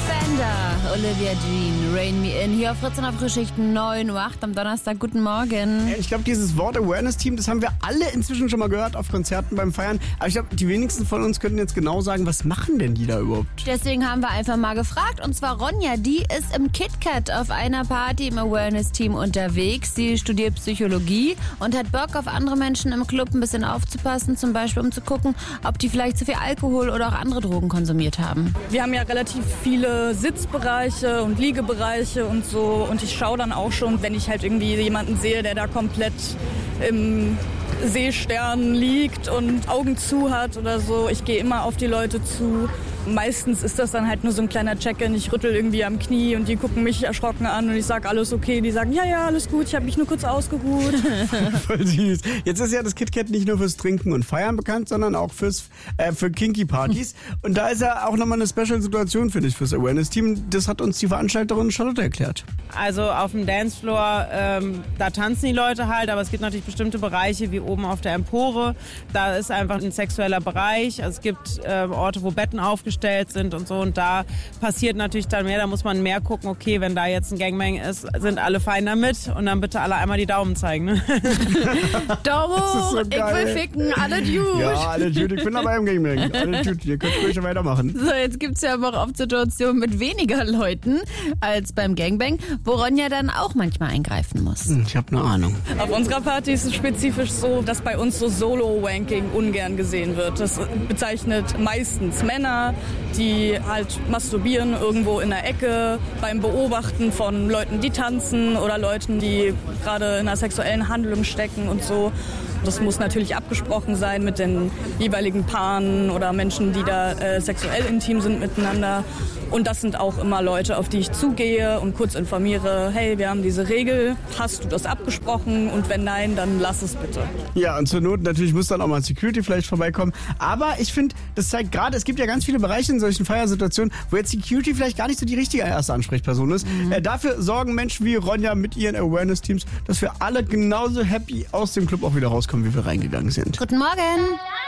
Olivia Jean, Rain Me In, hier auf Fritz und auf Frühschicht 9:08 Uhr am Donnerstag. Guten Morgen. Ich glaube, dieses Wort Awareness-Team, das haben wir alle inzwischen schon mal gehört auf Konzerten beim Feiern. Aber ich glaube, die wenigsten von uns könnten jetzt genau sagen, was machen denn die da überhaupt? Deswegen haben wir einfach mal gefragt. Und zwar Ronja, die ist im KitKat auf einer Party im Awareness-Team unterwegs. Sie studiert Psychologie und hat Bock, auf andere Menschen im Club ein bisschen aufzupassen. Zum Beispiel, um zu gucken, ob die vielleicht zu viel Alkohol oder auch andere Drogen konsumiert haben. Wir haben ja relativ viele Sitzbereiche und Liegebereiche und so. Und ich schaue dann auch schon, wenn ich halt irgendwie jemanden sehe, der da komplett im Seestern liegt und Augen zu hat oder so. Ich gehe immer auf die Leute zu. Meistens ist das dann halt nur so ein kleiner Check-in. Ich rüttel irgendwie am Knie und die gucken mich erschrocken an und ich sage, alles okay. Die sagen, ja, alles gut, ich habe mich nur kurz ausgeruht. Voll süß. Jetzt ist ja das KitKat nicht nur fürs Trinken und Feiern bekannt, sondern auch für Kinky-Partys. Und da ist ja auch nochmal eine Special-Situation, finde ich, fürs Awareness-Team. Das hat uns die Veranstalterin Charlotte erklärt. Also auf dem Dancefloor, da tanzen die Leute halt, aber es gibt natürlich bestimmte Bereiche, wie oben auf der Empore. Da ist einfach ein sexueller Bereich. Also es gibt Orte, wo Betten aufgestellt sind und so. Und da passiert natürlich dann mehr. Da muss man mehr gucken, okay, wenn da jetzt ein Gangbang ist, sind alle fein damit. Und dann bitte alle einmal die Daumen zeigen. Ne? Daumen hoch, so ich will ficken, alle Dude. Ja, alle Dude, ich bin dabei im Gangbang. Alle Dude, ihr könnt ruhig weitermachen. So, jetzt gibt es ja aber auch oft Situationen mit weniger Leuten als beim Gangbang, wo Ronja dann auch manchmal eingreifen muss. Ich habe eine Ahnung. Auf unserer Party ist es spezifisch so, dass bei uns so Solo-Wanking ungern gesehen wird. Das bezeichnet meistens Männer, die halt masturbieren irgendwo in der Ecke beim Beobachten von Leuten, die tanzen oder Leuten, die gerade in einer sexuellen Handlung stecken und so. Das muss natürlich abgesprochen sein mit den jeweiligen Paaren oder Menschen, die da sexuell intim sind miteinander. Und das sind auch immer Leute, auf die ich zugehe und kurz informiere, hey, wir haben diese Regel, hast du das abgesprochen? Und wenn nein, dann lass es bitte. Ja, und zur Not natürlich muss dann auch mal Security vielleicht vorbeikommen. Aber ich finde, das zeigt gerade, es gibt ja ganz viele Bereiche in solchen Feiersituationen, wo jetzt Security vielleicht gar nicht so die richtige erste Ansprechperson ist. Dafür sorgen Menschen wie Ronja mit ihren Awareness-Teams, dass wir alle genauso happy aus dem Club auch wieder rauskommen, wie wir reingegangen sind. Guten Morgen.